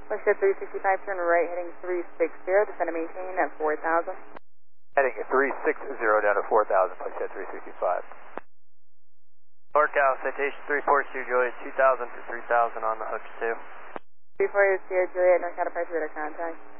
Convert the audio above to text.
Westjet 365, turn right, heading 360, descend and maintain at 4,000. Heading 360 down to 4,000, Westjet 365. NorCal, citation 342 Juliet, 2,000 to 3,000 on the Hooks 2. 342 Juliet, NorCal departure radar contact.